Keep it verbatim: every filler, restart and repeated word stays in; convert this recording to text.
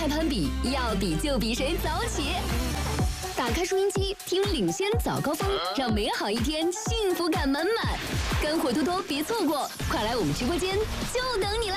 开盘比，要比就比谁早起。打开收音机，听领先早高峰，让美好一天幸福感满满。跟火秃秃别错过，快来我们直播间，就等你